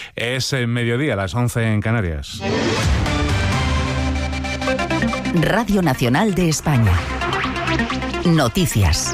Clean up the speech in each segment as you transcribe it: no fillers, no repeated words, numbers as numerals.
Es mediodía, las 11 en Canarias. Radio Nacional de España. Noticias.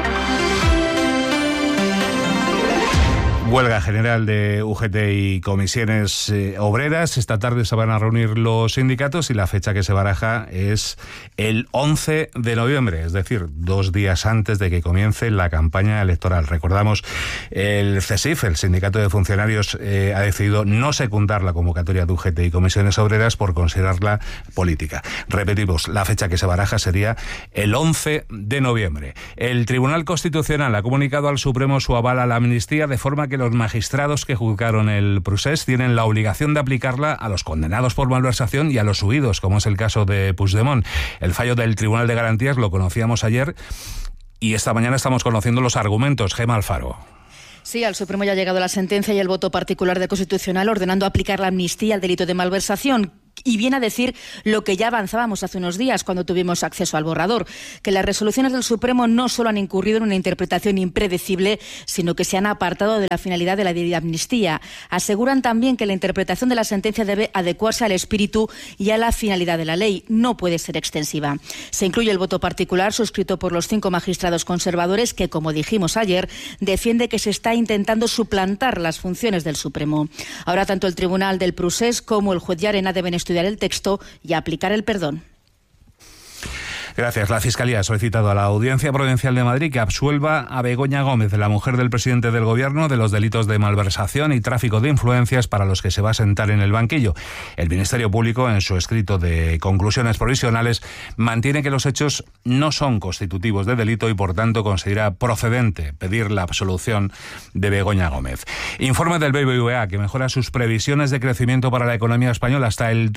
Huelga general de UGT y comisiones obreras. Esta tarde se van a reunir los sindicatos y la fecha que se baraja es el 11 de noviembre, es decir, 2 días antes de que comience la campaña electoral. Recordamos, el CESIF, el Sindicato de Funcionarios, ha decidido no secundar la convocatoria de UGT y comisiones obreras por considerarla política. Repetimos, la fecha que se baraja sería el 11 de noviembre. El Tribunal Constitucional ha comunicado al Supremo su aval a la amnistía, de forma que los magistrados que juzgaron el procés tienen la obligación de aplicarla a los condenados por malversación y a los huidos, como es el caso de Puigdemont. El fallo del Tribunal de Garantías lo conocíamos ayer y esta mañana estamos conociendo los argumentos. Gemma Alfaro. Sí, al Supremo ya ha llegado la sentencia y el voto particular del Constitucional ordenando aplicar la amnistía al delito de malversación. Y viene a decir lo que ya avanzábamos hace unos días cuando tuvimos acceso al borrador, que las resoluciones del Supremo no solo han incurrido en una interpretación impredecible, sino que se han apartado de la finalidad de la debida amnistía. Aseguran también que la interpretación de la sentencia debe adecuarse al espíritu y a la finalidad de la ley. No puede ser extensiva. Se incluye el voto particular suscrito por los 5 magistrados conservadores que, como dijimos ayer, defiende que se está intentando suplantar las funciones del Supremo. Ahora tanto el Tribunal del Procés como el juez Llarena deben estudiar el texto y aplicar el perdón. Gracias. La Fiscalía ha solicitado a la Audiencia Provincial de Madrid que absuelva a Begoña Gómez, la mujer del presidente del Gobierno, de los delitos de malversación y tráfico de influencias para los que se va a sentar en el banquillo. El Ministerio Público, en su escrito de conclusiones provisionales, mantiene que los hechos no son constitutivos de delito y, por tanto, considera procedente pedir la absolución de Begoña Gómez. Informe del BBVA, que mejora sus previsiones de crecimiento para la economía española hasta el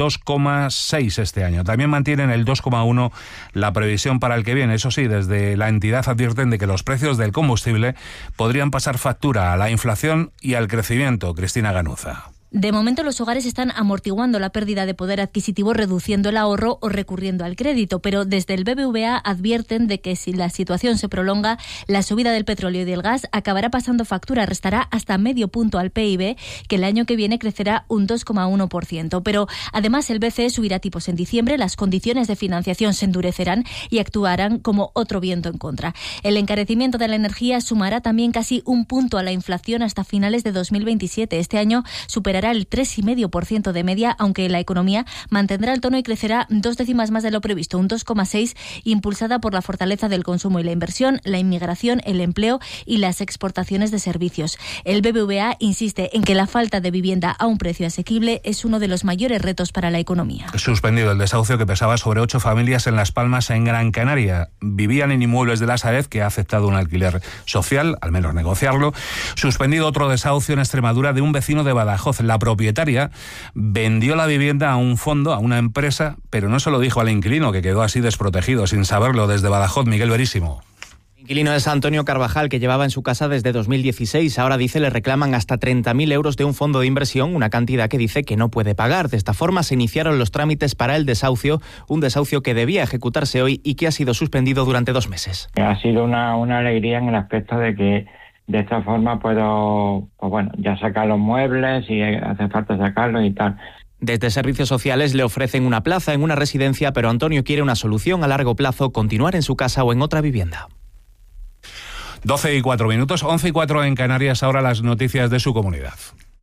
2,6 este año. También mantienen el 2,1 la previsión para el que viene. Eso sí, desde la entidad advierten de que los precios del combustible podrían pasar factura a la inflación y al crecimiento. Cristina Ganuza. De momento, los hogares están amortiguando la pérdida de poder adquisitivo reduciendo el ahorro o recurriendo al crédito, pero desde el BBVA advierten de que si la situación se prolonga, la subida del petróleo y del gas acabará pasando factura, restará hasta medio punto al PIB, que el año que viene crecerá un 2,1%. Pero además el BCE subirá tipos en diciembre, las condiciones de financiación se endurecerán y actuarán como otro viento en contra. El encarecimiento de la energía sumará también casi un punto a la inflación hasta finales de 2027. Este año superará el 3,5% de media, aunque la economía mantendrá el tono y crecerá 2 décimas más de lo previsto, un 2,6%, impulsada por la fortaleza del consumo y la inversión, la inmigración, el empleo y las exportaciones de servicios. El BBVA insiste en que la falta de vivienda a un precio asequible es uno de los mayores retos para la economía. Suspendido el desahucio que pesaba sobre 8 familias en Las Palmas, en Gran Canaria. Vivían en inmuebles de la Sareb, que ha aceptado un alquiler social, al menos negociarlo. Suspendido otro desahucio en Extremadura de un vecino de Badajoz. La propietaria vendió la vivienda a un fondo, a una empresa, pero no se lo dijo al inquilino, que quedó así desprotegido, sin saberlo. Desde Badajoz, Miguel Verísimo. El inquilino es Antonio Carvajal, que llevaba en su casa desde 2016. Ahora dice le reclaman hasta 30.000 euros de un fondo de inversión, una cantidad que dice que no puede pagar. De esta forma se iniciaron los trámites para el desahucio, un desahucio que debía ejecutarse hoy y que ha sido suspendido durante 2 meses. Ha sido una alegría en el aspecto de que de esta forma puedo, ya sacar los muebles si hace falta sacarlos y tal. Desde Servicios Sociales le ofrecen una plaza en una residencia, pero Antonio quiere una solución a largo plazo, continuar en su casa o en otra vivienda. 12:04, 11:04 en Canarias, ahora las noticias de su comunidad.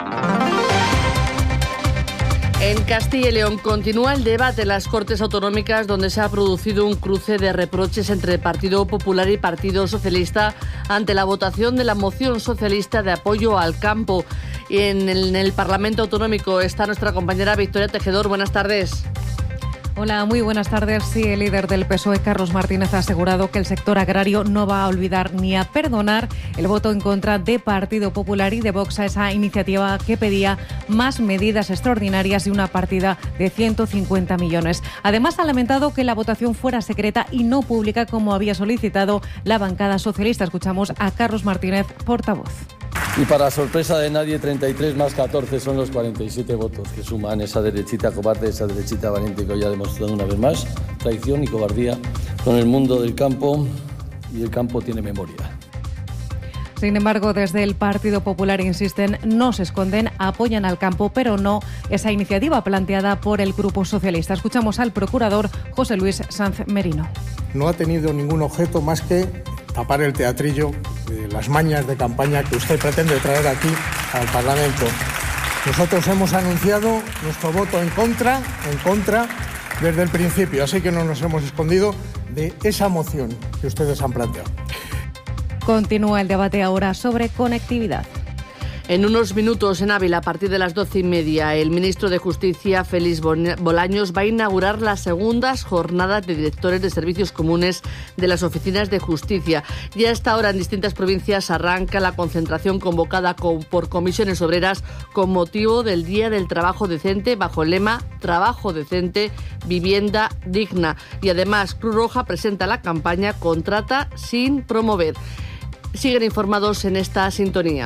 En Castilla y León continúa el debate en las Cortes Autonómicas, donde se ha producido un cruce de reproches entre Partido Popular y Partido Socialista ante la votación de la moción socialista de apoyo al campo. Y en el Parlamento Autonómico está nuestra compañera Victoria Tejedor. Buenas tardes. Hola, muy buenas tardes. Sí, el líder del PSOE, Carlos Martínez, ha asegurado que el sector agrario no va a olvidar ni a perdonar el voto en contra de Partido Popular y de Vox a esa iniciativa que pedía más medidas extraordinarias y una partida de 150 millones. Además, ha lamentado que la votación fuera secreta y no pública como había solicitado la bancada socialista. Escuchamos a Carlos Martínez, portavoz. Y para sorpresa de nadie, 33 más 14 son los 47 votos que suman esa derechita cobarde, esa derechita valiente que hoy ha demostrado una vez más traición y cobardía con el mundo del campo, y el campo tiene memoria. Sin embargo, desde el Partido Popular insisten, no se esconden, apoyan al campo, pero no esa iniciativa planteada por el Grupo Socialista. Escuchamos al procurador José Luis Sanz Merino. No ha tenido ningún objeto más que tapar el teatrillo de las mañas de campaña que usted pretende traer aquí al Parlamento. Nosotros hemos anunciado nuestro voto en contra desde el principio, así que no nos hemos escondido de esa moción que ustedes han planteado. Continúa el debate ahora sobre conectividad. En unos minutos en Ávila, a partir de las 12:30, el ministro de Justicia, Félix Bolaños, va a inaugurar las segundas jornadas de directores de servicios comunes de las oficinas de justicia. Ya a esta hora en distintas provincias arranca la concentración convocada por comisiones obreras con motivo del Día del Trabajo Decente bajo el lema Trabajo Decente, Vivienda Digna. Y además Cruz Roja presenta la campaña Contrata sin promover. Siguen informados en esta sintonía.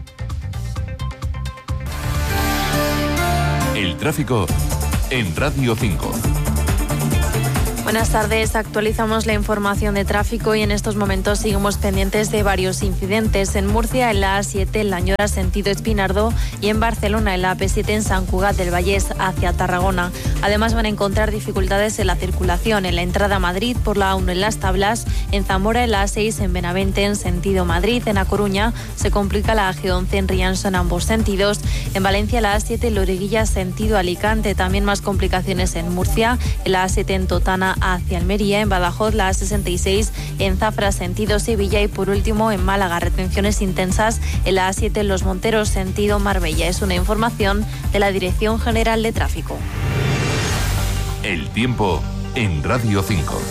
El tráfico en Radio 5. Buenas tardes, actualizamos la información de tráfico y en estos momentos seguimos pendientes de varios incidentes. En Murcia, en la A7, en Lañora, sentido Espinardo, y en Barcelona, en la AP7, en Sant Cugat del Vallès, hacia Tarragona. Además, van a encontrar dificultades en la circulación, en la entrada a Madrid, por la A1 en Las Tablas, en Zamora, en la A6, en Benavente, en sentido Madrid, en A Coruña, se complica la AG11 en Rianso en ambos sentidos. En Valencia, la A7, en Loriguilla, sentido Alicante, también más complicaciones en Murcia, en la A7 en Totana, hacia Almería, en Badajoz, la A66 en Zafra, sentido Sevilla, y por último en Málaga, retenciones intensas en la A7 en Los Monteros, sentido Marbella. Es una información de la Dirección General de Tráfico. El tiempo en Radio 5.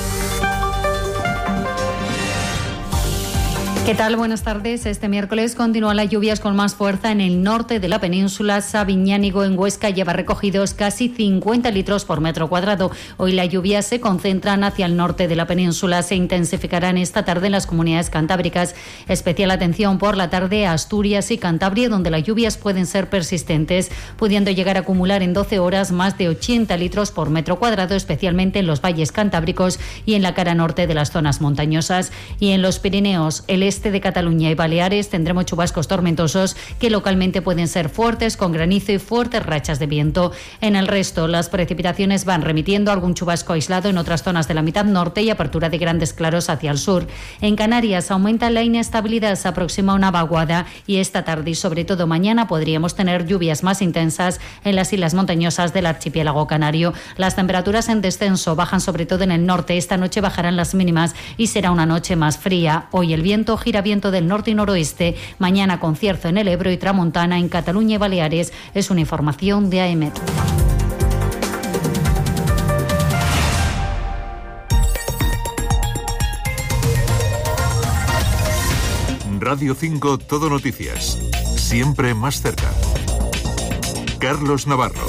¿Qué tal? Buenas tardes. Este miércoles continúan las lluvias con más fuerza en el norte de la península. Sabiñánigo, en Huesca, lleva recogidos casi 50 litros por metro cuadrado. Hoy las lluvias se concentran hacia el norte de la península. Se intensificarán esta tarde en las comunidades cantábricas. Especial atención por la tarde a Asturias y Cantabria, donde las lluvias pueden ser persistentes, pudiendo llegar a acumular en 12 horas más de 80 litros por metro cuadrado, especialmente en los valles cantábricos y en la cara norte de las zonas montañosas. Y en los Pirineos, el este de Cataluña y Baleares, tendremos chubascos tormentosos que localmente pueden ser fuertes, con granizo y fuertes rachas de viento. En el resto, las precipitaciones van remitiendo, algún chubasco aislado en otras zonas de la mitad norte y apertura de grandes claros hacia el sur. En Canarias aumenta la inestabilidad, se aproxima una vaguada y esta tarde y sobre todo mañana podríamos tener lluvias más intensas en las islas montañosas del archipiélago canario. Las temperaturas en descenso bajan sobre todo en el norte. Esta noche bajarán las mínimas y será una noche más fría. Hoy el viento gira viento del norte y noroeste, mañana con cierzo en el Ebro y tramontana en Cataluña y Baleares. Es una información de AEMET. Radio 5 Todo Noticias. Siempre más cerca. Carlos Navarro.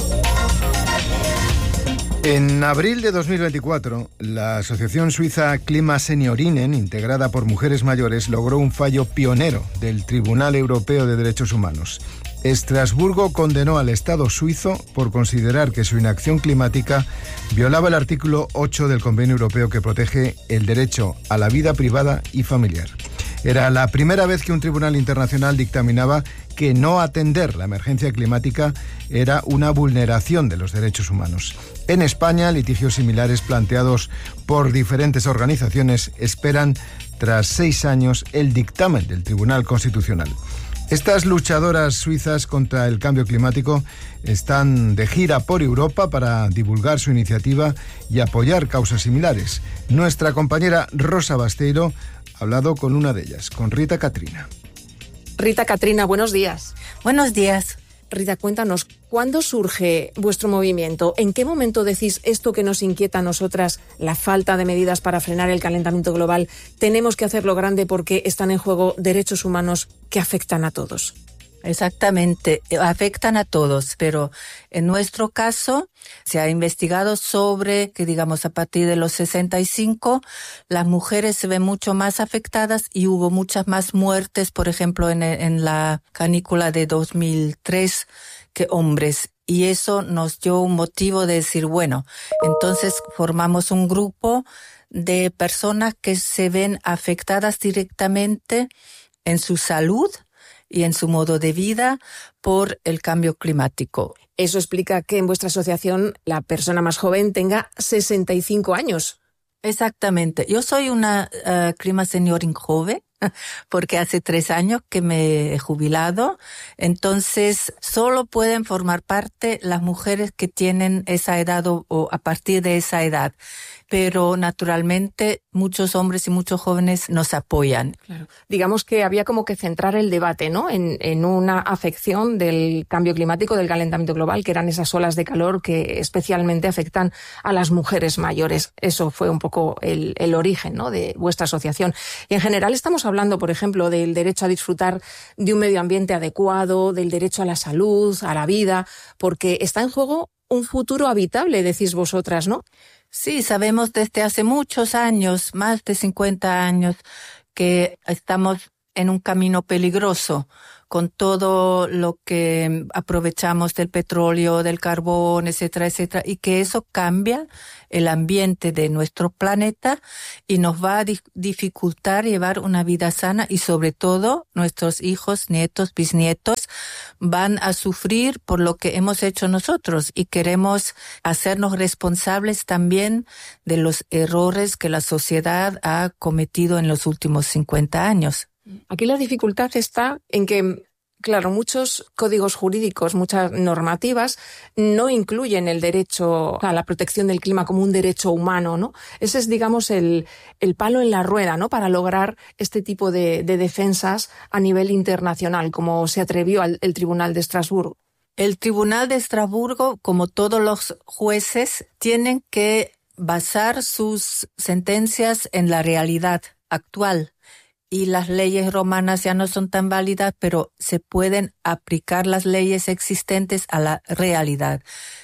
En abril de 2024, la asociación suiza Klima Seniorinen, integrada por mujeres mayores, logró un fallo pionero del Tribunal Europeo de Derechos Humanos. Estrasburgo condenó al Estado suizo por considerar que su inacción climática violaba el artículo 8 del Convenio Europeo que protege el derecho a la vida privada y familiar. Era la primera vez que un tribunal internacional dictaminaba que no atender la emergencia climática era una vulneración de los derechos humanos. En España, litigios similares planteados por diferentes organizaciones esperan, tras 6 años, el dictamen del Tribunal Constitucional. Estas luchadoras suizas contra el cambio climático están de gira por Europa para divulgar su iniciativa y apoyar causas similares. Nuestra compañera Rosa Basteiro ha hablado con una de ellas, con Rita Catrina. Rita Catrina, buenos días. Buenos días. Rita, cuéntanos, ¿cuándo surge vuestro movimiento? ¿En qué momento decís esto que nos inquieta a nosotras, la falta de medidas para frenar el calentamiento global? Tenemos que hacerlo grande porque están en juego derechos humanos que afectan a todos. Exactamente, afectan a todos, pero en nuestro caso se ha investigado sobre que, digamos, a partir de los 65, las mujeres se ven mucho más afectadas y hubo muchas más muertes, por ejemplo, en la canícula de 2003 que hombres. Y eso nos dio un motivo de decir, bueno, entonces formamos un grupo de personas que se ven afectadas directamente en su salud y en su modo de vida por el cambio climático. Eso explica que en vuestra asociación la persona más joven tenga 65 años. Exactamente. Yo soy una Clima Senioring joven, porque hace 3 años que me he jubilado. Entonces, solo pueden formar parte las mujeres que tienen esa edad o a partir de esa edad. Pero naturalmente muchos hombres y muchos jóvenes nos apoyan. Claro. Digamos que había como que centrar el debate, ¿no? En una afección del cambio climático, del calentamiento global, que eran esas olas de calor que especialmente afectan a las mujeres mayores. Eso fue un poco el origen, ¿no?, de vuestra asociación. Y en general estamos hablando, por ejemplo, del derecho a disfrutar de un medio ambiente adecuado, del derecho a la salud, a la vida, porque está en juego un futuro habitable, decís vosotras, ¿no? Sí, sabemos desde hace muchos años, más de 50 años, que estamos en un camino peligroso con todo lo que aprovechamos del petróleo, del carbón, etcétera, etcétera, y que eso cambia el ambiente de nuestro planeta y nos va a dificultar llevar una vida sana y sobre todo nuestros hijos, nietos, bisnietos van a sufrir por lo que hemos hecho nosotros y queremos hacernos responsables también de los errores que la sociedad ha cometido en los últimos 50 años. Aquí la dificultad está en que, claro, muchos códigos jurídicos, muchas normativas no incluyen el derecho a la protección del clima como un derecho humano, ¿no? Ese es, digamos, el palo en la rueda, ¿no?, para lograr este tipo de defensas a nivel internacional, como se atrevió el Tribunal de Estrasburgo. El Tribunal de Estrasburgo, como todos los jueces, tienen que basar sus sentencias en la realidad actual. Y las leyes romanas ya no son tan válidas, pero se pueden aplicar las leyes existentes a la realidad.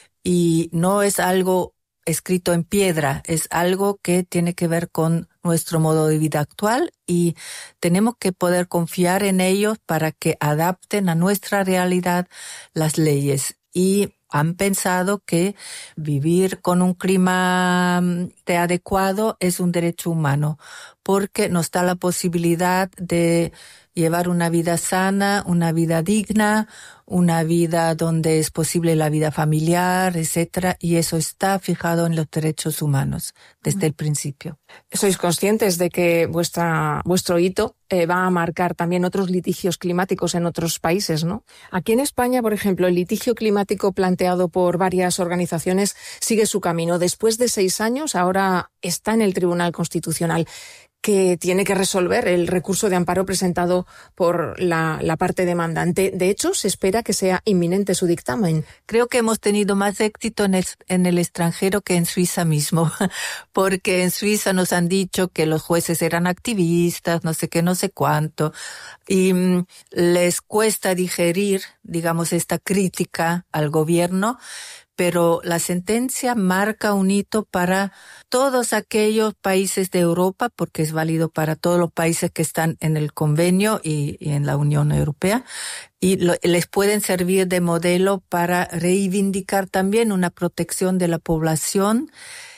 Y no es algo escrito en piedra, es algo que tiene que ver con nuestro modo de vida actual y tenemos que poder confiar en ellos para que adapten a nuestra realidad las leyes. Y han pensado que vivir con un clima adecuado es un derecho humano, porque nos da la posibilidad de llevar una vida sana, una vida digna, una vida donde es posible la vida familiar, etcétera, y eso está fijado en los derechos humanos desde el principio. ¿Sois conscientes de que vuestro hito va a marcar también otros litigios climáticos en otros países, ¿no? Aquí en España, por ejemplo, el litigio climático planteado por varias organizaciones sigue su camino. Después de 6 años, ahora está en el Tribunal Constitucional, que tiene que resolver el recurso de amparo presentado por la parte demandante. De hecho, se espera que sea inminente su dictamen. Creo que hemos tenido más éxito en el extranjero que en Suiza mismo, porque en Suiza nos han dicho que los jueces eran activistas, no sé qué, no sé cuánto, y les cuesta digerir, digamos, esta crítica al gobierno, pero la sentencia marca un hito para todos aquellos países de Europa, porque es válido para todos los países que están en el convenio y en la Unión Europea, y les pueden servir de modelo para reivindicar también una protección de la población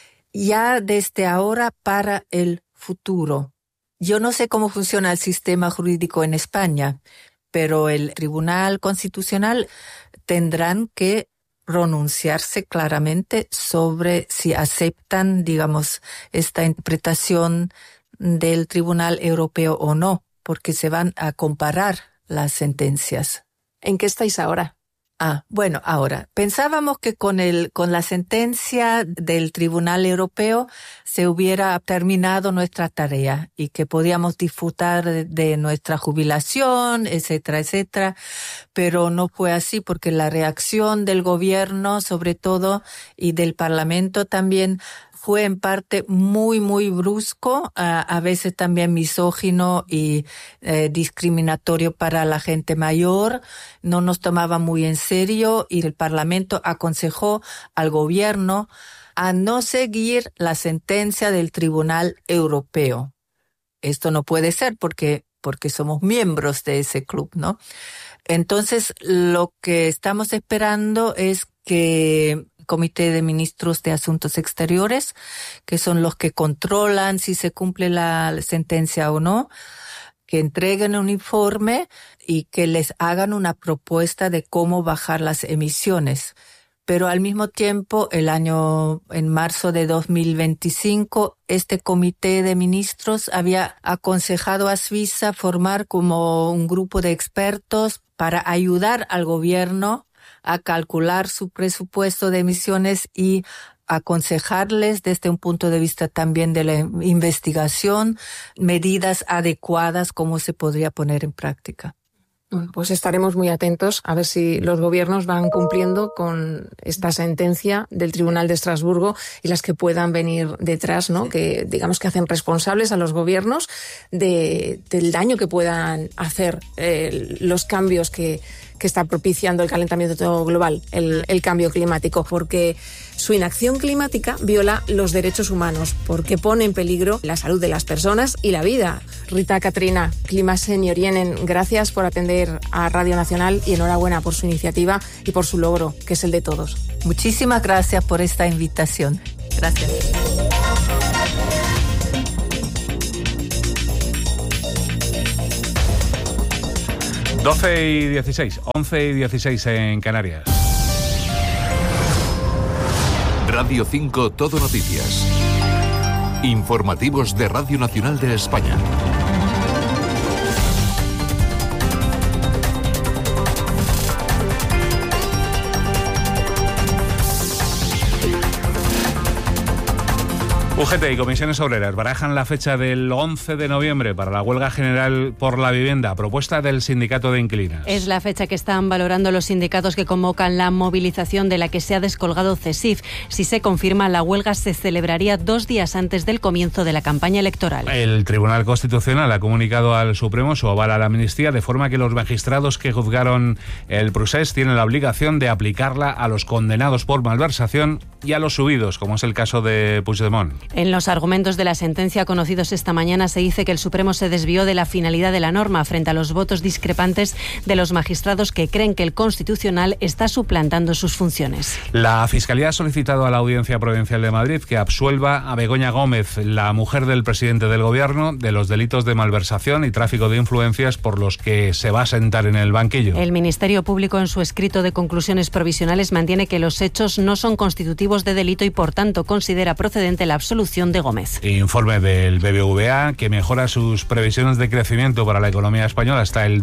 ya desde ahora para el futuro. Yo no sé cómo funciona el sistema jurídico en España, pero el Tribunal Constitucional tendrán que pronunciarse claramente sobre si aceptan, digamos, esta interpretación del Tribunal Europeo o no, porque se van a comparar las sentencias. ¿En qué estáis ahora? Bueno, ahora, pensábamos que con la sentencia del Tribunal Europeo se hubiera terminado nuestra tarea y que podíamos disfrutar de nuestra jubilación, etcétera, etcétera, pero no fue así porque la reacción del gobierno, sobre todo, y del Parlamento también, fue en parte muy, muy brusco, a veces también misógino y discriminatorio para la gente mayor. No nos tomaba muy en serio y el Parlamento aconsejó al gobierno a no seguir la sentencia del Tribunal Europeo. Esto no puede ser porque somos miembros de ese club, ¿no? Entonces, lo que estamos esperando es que Comité de Ministros de Asuntos Exteriores, que son los que controlan si se cumple la sentencia o no, que entreguen un informe y que les hagan una propuesta de cómo bajar las emisiones. Pero al mismo tiempo, en marzo de 2025, este comité de ministros había aconsejado a Suiza formar como un grupo de expertos para ayudar al gobierno a calcular su presupuesto de emisiones y aconsejarles desde un punto de vista también de la investigación medidas adecuadas, cómo se podría poner en práctica. Pues estaremos muy atentos a ver si los gobiernos van cumpliendo con esta sentencia del Tribunal de Estrasburgo y las que puedan venir detrás, ¿no? Que digamos que hacen responsables a los gobiernos del daño que puedan hacer los cambios que está propiciando el calentamiento global, el cambio climático, porque su inacción climática viola los derechos humanos, porque pone en peligro la salud de las personas y la vida. Rita Katrina, Klima Senior Jenen, gracias por atender a Radio Nacional y enhorabuena por su iniciativa y por su logro, que es el de todos. Muchísimas gracias por esta invitación. Gracias. y 16, 11 y 16 en Canarias. Radio 5 Todo Noticias. Informativos de Radio Nacional de España. UGT y comisiones obreras barajan la fecha del 11 de noviembre para la huelga general por la vivienda, propuesta del sindicato de inquilinos. Es la fecha que están valorando los sindicatos que convocan la movilización de la que se ha descolgado CESIF. Si se confirma, la huelga se celebraría 2 días antes del comienzo de la campaña electoral. El Tribunal Constitucional ha comunicado al Supremo su aval a la amnistía, de forma que los magistrados que juzgaron el procés tienen la obligación de aplicarla a los condenados por malversación y a los subidos, como es el caso de Puigdemont. En los argumentos de la sentencia conocidos esta mañana se dice que el Supremo se desvió de la finalidad de la norma frente a los votos discrepantes de los magistrados que creen que el Constitucional está suplantando sus funciones. La Fiscalía ha solicitado a la Audiencia Provincial de Madrid que absuelva a Begoña Gómez, la mujer del presidente del Gobierno, de los delitos de malversación y tráfico de influencias por los que se va a sentar en el banquillo. El Ministerio Público, en su escrito de conclusiones provisionales, mantiene que los hechos no son constitutivos de delito y, por tanto, considera procedente la absolución de Gómez. Informe del BBVA que mejora sus previsiones de crecimiento para la economía española hasta el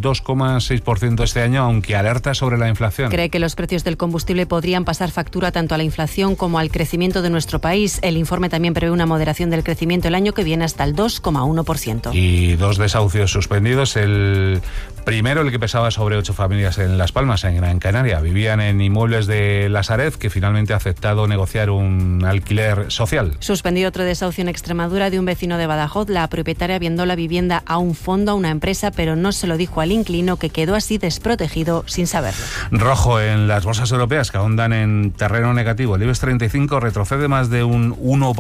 2,6% este año, aunque alerta sobre la inflación. Cree que los precios del combustible podrían pasar factura tanto a la inflación como al crecimiento de nuestro país. El informe también prevé una moderación del crecimiento el año que viene hasta el 2,1%. Y 2 desahucios suspendidos. El primero, el que pesaba sobre 8 familias en Las Palmas, en Gran Canaria. Vivían en inmuebles de La Sarez, que finalmente ha aceptado negociar un alquiler social. Suspendido otro desahucio en Extremadura de un vecino de Badajoz. La propietaria vendó la vivienda a un fondo, a una empresa, pero no se lo dijo al inquilino, que quedó así desprotegido sin saberlo. Rojo en las bolsas europeas, que ahondan en terreno negativo. El IBEX 35 retrocede más de un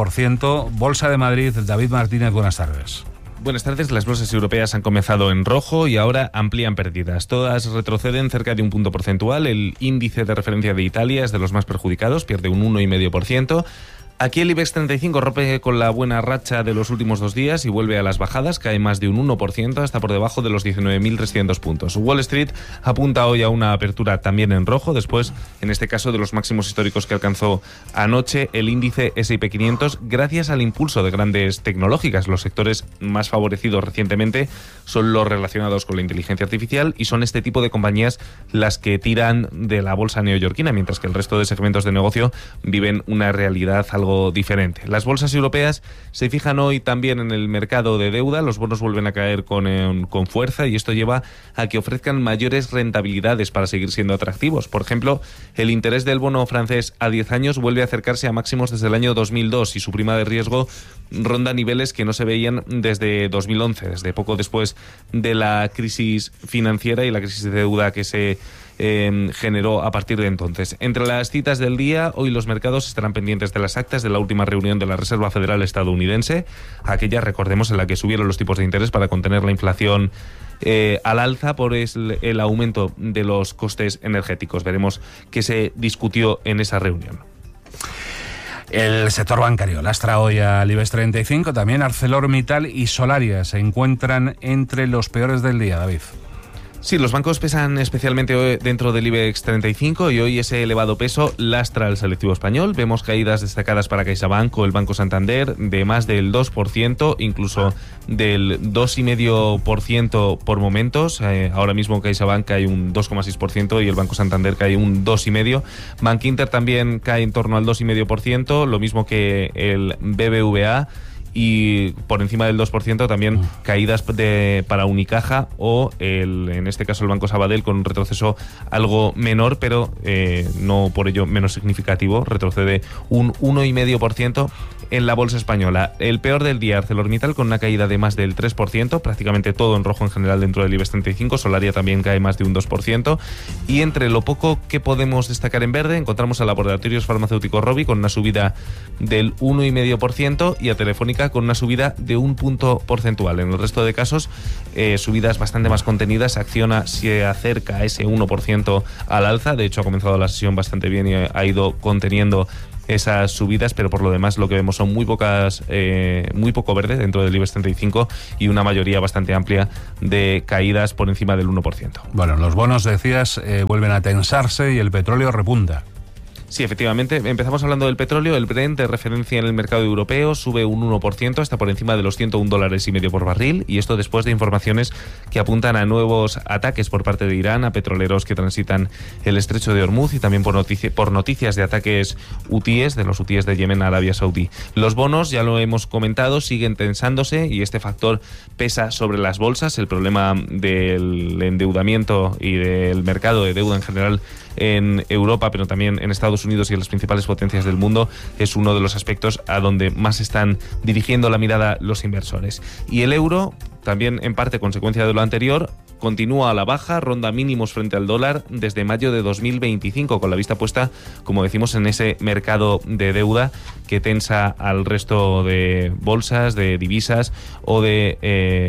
1%. Bolsa de Madrid, David Martínez, buenas tardes. Buenas tardes. Las bolsas europeas han comenzado en rojo y ahora amplían pérdidas. Todas retroceden cerca de un punto porcentual. El índice de referencia de Italia es de los más perjudicados, pierde un 1,5%. Aquí el IBEX 35 rompe con la buena racha de los últimos 2 días y vuelve a las bajadas, cae más de un 1%, hasta por debajo de los 19.300 puntos. Wall Street apunta hoy a una apertura también en rojo, después, en este caso, de los máximos históricos que alcanzó anoche el índice S&P 500, gracias al impulso de grandes tecnológicas. Los sectores más favorecidos recientemente son los relacionados con la inteligencia artificial y son este tipo de compañías las que tiran de la bolsa neoyorquina, mientras que el resto de segmentos de negocio viven una realidad algo diferente. Las bolsas europeas se fijan hoy también en el mercado de deuda. Los bonos vuelven a caer con fuerza y esto lleva a que ofrezcan mayores rentabilidades para seguir siendo atractivos. Por ejemplo, el interés del bono francés a 10 años vuelve a acercarse a máximos desde el año 2002 y su prima de riesgo ronda niveles que no se veían desde 2011, desde poco después de la crisis financiera y la crisis de deuda que se generó a partir de entonces. Entre las citas del día, hoy los mercados estarán pendientes de las actas de la última reunión de la Reserva Federal estadounidense, aquella, recordemos, en la que subieron los tipos de interés para contener la inflación al alza por el aumento de los costes energéticos. Veremos qué se discutió en esa reunión. El sector bancario lastra hoy al IBEX 35, también ArcelorMittal y Solaria se encuentran entre los peores del día, David. Sí, los bancos pesan especialmente hoy dentro del IBEX 35 y hoy ese elevado peso lastra al selectivo español. Vemos caídas destacadas para CaixaBank o el Banco Santander de más del 2%, incluso del 2,5% por momentos. Ahora mismo CaixaBank cae un 2,6% y el Banco Santander cae un 2,5%. Bankinter también cae en torno al 2,5%, lo mismo que el BBVA. Y por encima del 2% también caídas para Unicaja o en este caso el Banco Sabadell, con un retroceso algo menor, pero no por ello menos significativo. Retrocede un 1,5% en la bolsa española. El peor del día, ArcelorMittal, con una caída de más del 3%, prácticamente todo en rojo en general dentro del IBEX 35. Solaria también cae más de un 2%. Y entre lo poco que podemos destacar en verde, encontramos a Laboratorios Farmacéuticos Rovi con una subida del 1,5% y a Telefónica con una subida de un punto porcentual. En el resto de casos, subidas bastante más contenidas. Acciona se acerca a ese 1% al alza. De hecho, ha comenzado la sesión bastante bien y ha ido conteniendo esas subidas, pero por lo demás lo que vemos son muy poco verde dentro del IBEX 35 y una mayoría bastante amplia de caídas por encima del 1%. Bueno, los bonos, decías, vuelven a tensarse y el petróleo repunta. Sí, efectivamente. Empezamos hablando del petróleo. El Brent, de referencia en el mercado europeo, sube un 1%, hasta por encima de los $101,5 por barril, y esto después de informaciones que apuntan a nuevos ataques por parte de Irán a petroleros que transitan el estrecho de Hormuz y también por noticias de ataques hutíes, de los hutíes de Yemen a Arabia Saudí. Los bonos, ya lo hemos comentado, siguen tensándose y este factor pesa sobre las bolsas. El problema del endeudamiento y del mercado de deuda en general en Europa, pero también en Estados Unidos y en las principales potencias del mundo, es uno de los aspectos a donde más están dirigiendo la mirada los inversores. Y el euro, también en parte consecuencia de lo anterior, continúa a la baja, ronda mínimos frente al dólar desde mayo de 2025, con la vista puesta, como decimos, en ese mercado de deuda que tensa al resto de bolsas, de divisas o de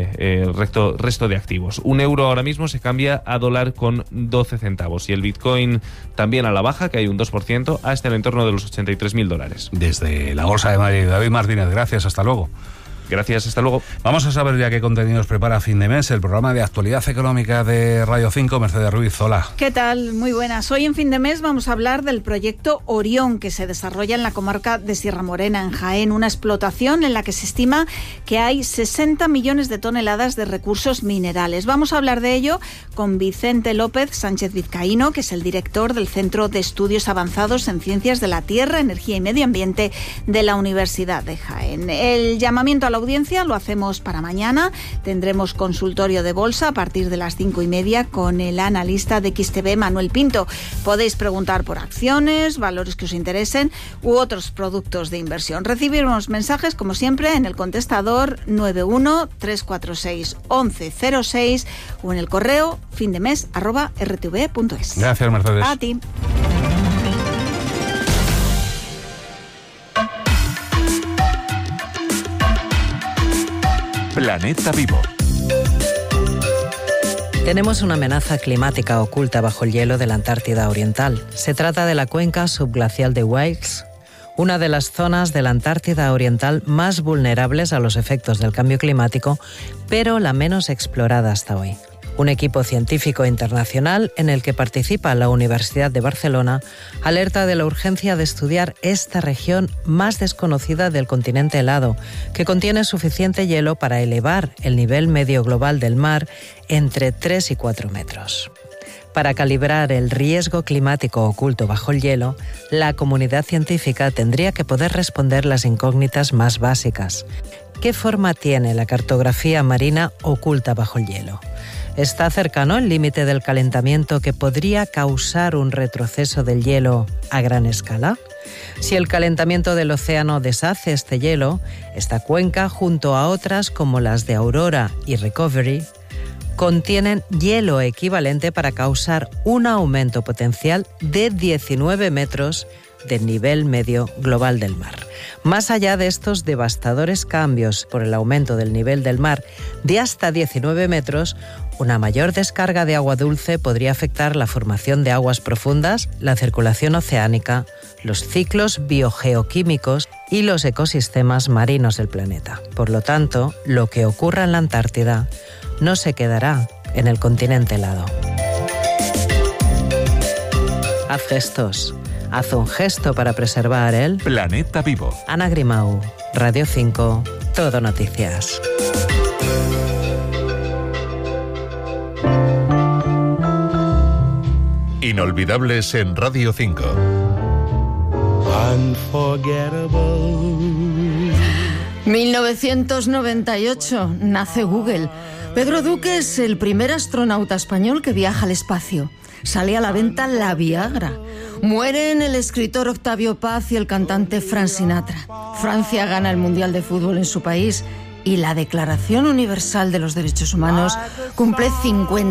resto de activos. Un euro ahora mismo se cambia a dólar con 12 centavos y el Bitcoin también a la baja, que hay un 2%, hasta el entorno de los $83.000. Desde la Bolsa de Madrid, David Martínez, gracias, hasta luego. Gracias, hasta luego. Vamos a saber ya qué contenidos prepara Fin de Mes, el programa de actualidad económica de Radio 5. Mercedes Ruiz, hola. ¿Qué tal? Muy buenas. Hoy en Fin de Mes vamos a hablar del proyecto Orión, que se desarrolla en la comarca de Sierra Morena, en Jaén, una explotación en la que se estima que hay 60 millones de toneladas de recursos minerales. Vamos a hablar de ello con Vicente López Sánchez Vizcaíno, que es el director del Centro de Estudios Avanzados en Ciencias de la Tierra, Energía y Medio Ambiente de la Universidad de Jaén. El llamamiento a la audiencia lo hacemos para mañana. Tendremos consultorio de bolsa a partir de las 5:30 con el analista de XTB, Manuel Pinto. Podéis preguntar por acciones, valores que os interesen u otros productos de inversión. Recibiremos mensajes, como siempre, en el contestador 91-346-1106 o en el correo findemes@rtv.es. Gracias, Mercedes. A ti. Planeta Vivo. Tenemos una amenaza climática oculta bajo el hielo de la Antártida Oriental. Se trata de la cuenca subglacial de Wilkes, una de las zonas de la Antártida Oriental más vulnerables a los efectos del cambio climático, pero la menos explorada hasta hoy. Un equipo científico internacional en el que participa la Universidad de Barcelona alerta de la urgencia de estudiar esta región más desconocida del continente helado, que contiene suficiente hielo para elevar el nivel medio global del mar entre 3 y 4 metros. Para calibrar el riesgo climático oculto bajo el hielo, la comunidad científica tendría que poder responder las incógnitas más básicas. ¿Qué forma tiene la cartografía marina oculta bajo el hielo? ¿Está cercano el límite del calentamiento que podría causar un retroceso del hielo a gran escala? Si el calentamiento del océano deshace este hielo, esta cuenca, junto a otras como las de Aurora y Recovery, contienen hielo equivalente para causar un aumento potencial de 19 metros del nivel medio global del mar. Más allá de estos devastadores cambios por el aumento del nivel del mar de hasta 19 metros, Una mayor descarga de agua dulce podría afectar la formación de aguas profundas, la circulación oceánica, los ciclos biogeoquímicos y los ecosistemas marinos del planeta. Por lo tanto, lo que ocurra en la Antártida no se quedará en el continente helado. Haz gestos. Haz un gesto para preservar el planeta vivo. Ana Grimau, Radio 5, Todo Noticias. Inolvidables en Radio 5. Unforgettable. 1998 nace Google. Pedro Duque es el primer astronauta español que viaja al espacio. Sale a la venta la Viagra. Mueren el escritor Octavio Paz y el cantante Frank Sinatra. Francia gana el Mundial de Fútbol en su país y la Declaración Universal de los Derechos Humanos cumple 50